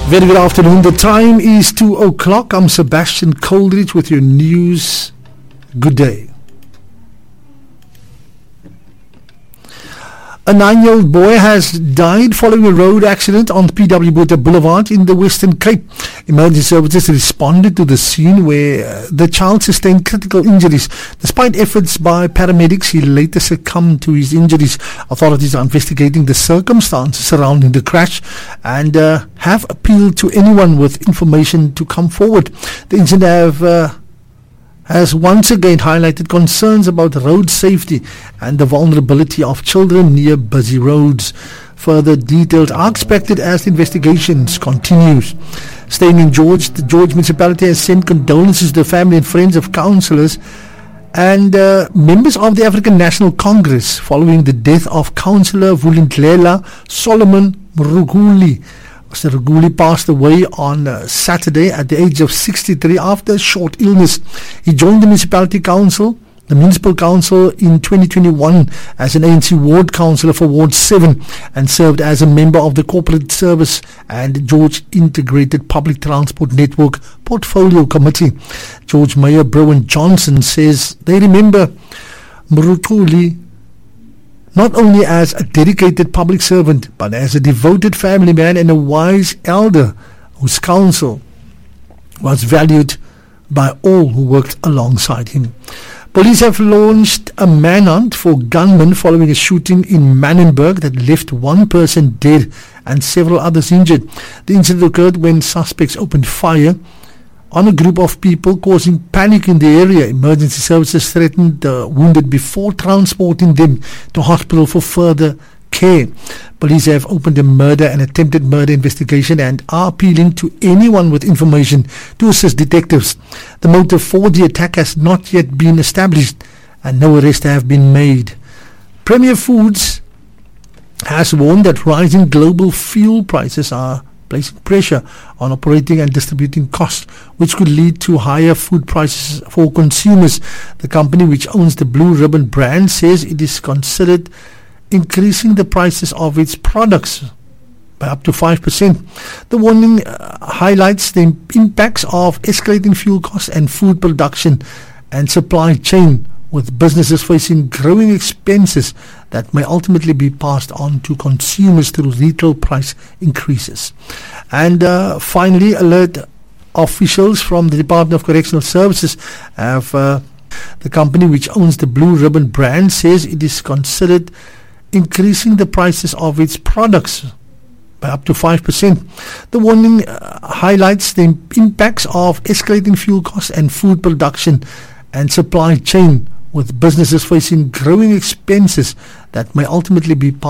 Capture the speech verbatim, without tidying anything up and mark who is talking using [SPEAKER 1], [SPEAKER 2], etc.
[SPEAKER 1] Very good afternoon. The time is two o'clock. I'm Sebastian Coldridge with your news. Good day. A nine-year-old boy has died following a road accident on P W Botha Boulevard in the Western Cape. Emergency services responded to the scene where uh, the child sustained critical injuries. Despite efforts by paramedics, he later succumbed to his injuries. Authorities are investigating the circumstances surrounding the crash and uh, have appealed to anyone with information to come forward. The incident have... Uh, has once again highlighted concerns about road safety and the vulnerability of children near busy roads. Further details are expected as the investigations continues. Staying in George, the George municipality has sent condolences to the family and friends of councillors and uh, members of the African National Congress following the death of Councillor Vulindlela Solomon Mruguli. Mister Ruguli passed away on uh, Saturday at the age of sixty-three after a short illness. He joined the municipality council, the municipal council in twenty twenty-one as an A N C ward councillor for Ward seven and served as a member of the Corporate Service and George Integrated Public Transport Network Portfolio Committee. George Mayor Browan Johnson says they remember Mruguli not only as a dedicated public servant, but as a devoted family man and a wise elder whose counsel was valued by all who worked alongside him. Police have launched a manhunt for gunmen following a shooting in Manenberg that left one person dead and several others injured. The incident occurred when suspects opened fire on a group of people, causing panic in the area. Emergency services threatened the wounded before transporting them to hospital for further care. Police have opened a murder and attempted murder investigation and are appealing to anyone with information to assist detectives. The motive for the attack has not yet been established and no arrests have been made. Premier Foods has warned that rising global fuel prices are placing pressure on operating and distributing costs, which could lead to higher food prices for consumers. The company, which owns the Blue Ribbon brand, says it is considered increasing the prices of its products by up to five percent. The warning uh, highlights the impacts of escalating fuel costs and food production and supply chain, with businesses facing growing expenses that may ultimately be passed on to consumers through retail price increases. And uh, finally, alert officials from the Department of Correctional Services have uh, the company, which owns the Blue Ribbon brand, says it is considered increasing the prices of its products by up to five percent. The warning uh, highlights the impacts of escalating fuel costs and food production and supply chain, with businesses facing growing expenses that may ultimately be passed